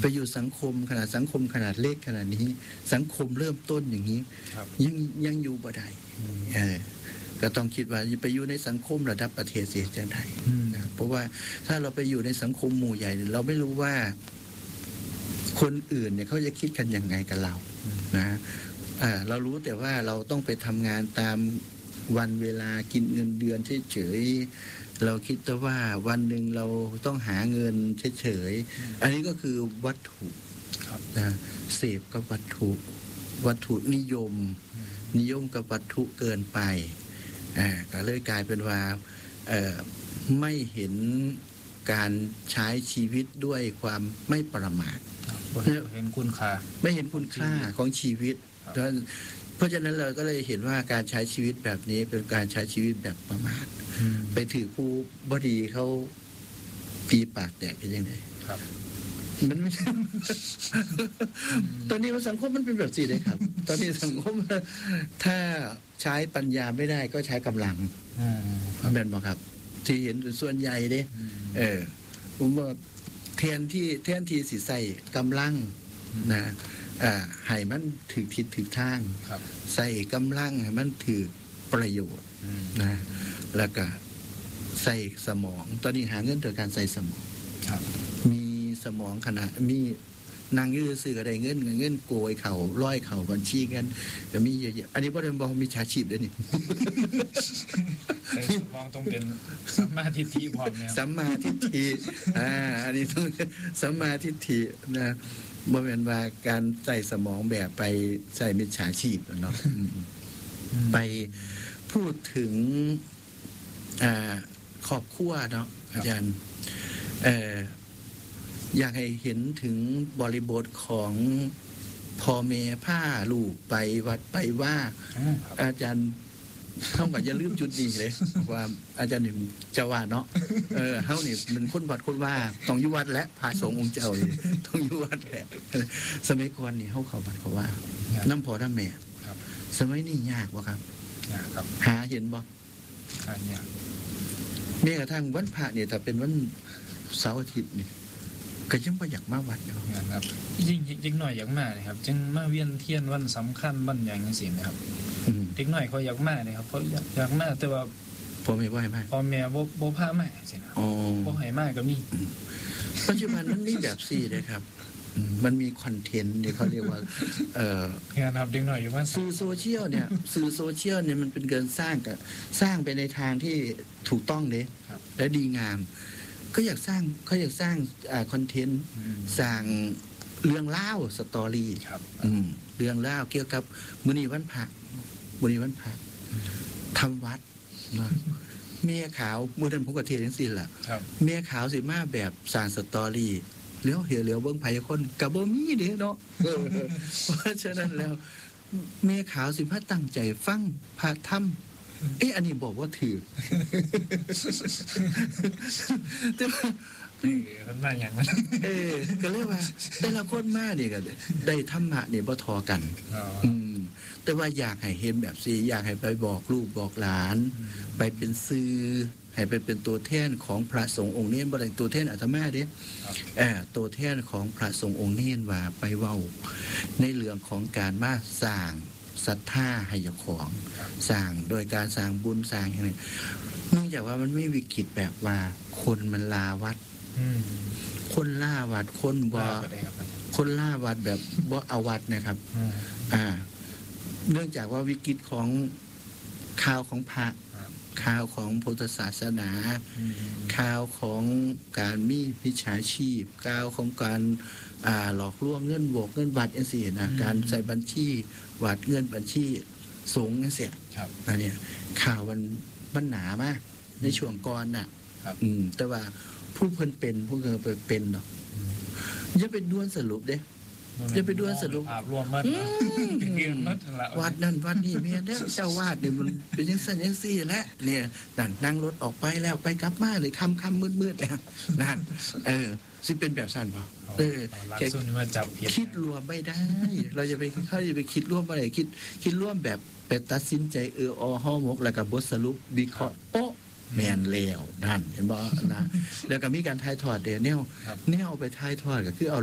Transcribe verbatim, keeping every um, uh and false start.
ไปอยู่สังคมขนาดสังคมขนาดเล็กขนาดนี้สังคมเริ่มต้นอย่างนี้ยังยังอยู่บ่ได้เออก็ต้องคิดว่าไปอยู่ในสังคมระดับประเทศเสียจังได๋นะเพราะว่าถ้าเราไปอยู่ในสังคมหมู่ใหญ่เราไม่รู้ว่าคนอื่นเนี่ยเขาจะคิดกันยังไงกับเรานะอ่าเรารู้แต่ว่าเราต้องไปทำงานตามวันเวลากินเงินเดือนเฉยๆเราคิดแต่ว่าวันหนึ่งเราต้องหาเงินเฉยๆอันนี้ก็คือวัตถุนะเสพกับวัตถุวัตถุนิยมนิยมกับวัตถุเกินไปอ่าก็เลยกลายเป็นว่าเอ่อไม่เห็นการใช้ชีวิตด้วยความไม่ประมาทเห็นคุณค่าไม่เห็นคุณค่าของชีวิตเพราะฉะนั้นเราก็เลยเห็นว่าการใช้ชีวิตแบบนี้เป็นการใช้ชีวิตแบบประมาทไปถือผู้บดีเขาตีปากแตกเป็นยังไงครับมันไม่ใช่ตอนนี้สังคมมันเป็นแบบสี่เลยครับตอนนี้สังคมถ้าใช้ปัญญาไม่ได้ก็ใช้กำลังแม่นบ่ครับที่เห็นส่วนใหญ่เด้เออผมว่าแทนที่แทนที่สิใส่กำลังนะอ่าให้มันถือทิศถือทางใส่กำลังให้มันถือประโยชน์นะแล้วก็ใส่สมองตอนนี้หาเงินโดยการใส่สมองมีสมองขนาดมีนางยื้อซื้ออะไรเงินเงินโกยเข่าร้อยเข่าบัญชีกันก็มีเยอะๆอันนี้บ่ได้บอกมีชาชีพด้วยนี่แต่สมองต้องเป็นสัมมาทิฏฐิพร้อมเนี่ยสัมมาทิฏฐิอ่าอันนี้ต้องสัมมาทิฏฐินะบ่แม่นว่าการใส่สมองแบบไปใส่มิจฉาชีพเนาะไปพูดถึงอ่าครอบครัวเนาะอาจารย์เอ่ออยากให้เห็นถึงบริบทของพ่อแม่พาลูกไปวัดไปว่าอาจารย์เฮาก็อย่าลืมจุดนี้เลยว่าอาจารย์นี่เจ้าว่าเนาะเออเฮานี่มันคนวัดคนว่าต้องอยู่วัดและพระสงฆ์องค์เจ้านี่ต้องอยู่วัดแหละสมัยก่อนนี่เฮาเข้าวัดเขาว่านำพ่อนำแม่ครับสมัยนี้ยากบ่ครับยากครับหาเห็นบ่หายากแม้กระทั่งวันพระเนี่ยถ้าเป็นวันเสาร์อาทิตย์นี่ก็ยังบ่อยากมาวัดเนาะครับยิ่งยิ่งหน่อยอยากมาเลยครับจึงมาเวียนเทียนวันสำคัญวันอย่างจังซี่นะครับเด็กน้อยเขาอยากมาเนี่ยครับเพราะอยากอยากมาแต่ว่าพ่อแม่บ่ให้มาพ่อแม่บ่บ่พามาจังซี่นะอ๋อบ่ให้มาก็มีปัจจุบันมันมีแบบสี่เลยครับมันมีคอนเทนต์ที่เขาเรียกว่าเอ่องานครับเด็กน้อยอยู่ว่าสื่อโซเชียลเนี่ยสื่อโซเชียลเนี่ยมันเป็นการสร้างกับสร้างไปในทางที่ถูกต้องเด้และดีงามก็อยากสร้างเขาอยากสร้างอ่าคอนเทนต์สร้างเรื่องเล่าสตอรี่ครับอืมเรื่องเล่าเกี่ยวกับมื้อนี้วันพระมื้อนี้วันพระทำวัดเนาะเมียขาวมื้อนั้นผมก็เทศจังซี่ล่ะเมียขาวสิมาแบบสร้างสตอรี่เลี้ยวเหี่ยวเหลียวเบิ่งไผคนก็บ่มีเด้เนาะเพราะฉะนั้นแล้วเมียขาวสิมาตั้งใจฟังพระธรรมเอ๊ะอันนี้บอกว่าถือแต่ว่าเออมันมาอย่างนั้นเออก็เรียกว่าแต่ละคนมานี่ก็ได้ธรรมะนี่บ่ทอกันอืมแต่ว่าอยากให้เห็นแบบสิอยากให้ไปบอกลูกบอกหลานไปเป็นสื่อให้ไปเป็นตัวแทนของพระสงฆ์องค์เน้นบ่ได้ตัวแทนอาตมาเด้เอ่อตัวแทนของพระสงฆ์องค์เน้นว่าไปเว้าในเรื่องของการมาสร้างศรัทธาให้เจ้าของสร้างโดยการสร้างบุญสร้างอย่างนี้เนื่องจากว่ามันไม่วิกฤตแบบว่าคนมันลาวัดคนล่าวัดคนบ่คนล่าวัดแบบบ่เอาวัดนะครับอ่าเนื่องจากว่าวิกฤตของข่าวของพระข่าวของพุทธศาสนาข่าวของการมีมิจฉาชีพข่าวของการอ่าหลอกลวงเงินบวกเงินวัดจังซี่นะการใส่บัญชีวัดเงินบัญชีสงฆ์จังซี่ครับอันนี้ข่าวมันมันหนามากในช่วงก่อนน่ะอืมแต่ว่าผู้เพิ่นเป็นผู้เพิ่นเป็นเนาะอย่าไปด่วนสรุปเด้อย่าไปด่วนสรุปภาพรวมมันเกินหมดละวัดนั้นวัดนี้แม่นแล้วเจ้าวาดนี่มันเป็นจังซั่นจังซี่แหละเนี่ยนั่นนั่งรถออกไปแล้วไปกลับมาเลยค่ำๆมืดๆแล้วนั่นเออสิเป็นแบบซั่นบ่เออแค่มาจับผิดคิดรวมไม่ได้เราจะไปเขาจะไปคิดร่วมบ่ได้คิดคิดร่วมแบบไปตัดสินใจเอออฮอหมกแล้วก็บทสรุปวิเคราะห์โป๊ะแม่นแล้วนั่นเห็นบ่นะแล้วก็มีการถ่ายทอดเด้แนวแนวไปถ่ายทอดก็คือเอา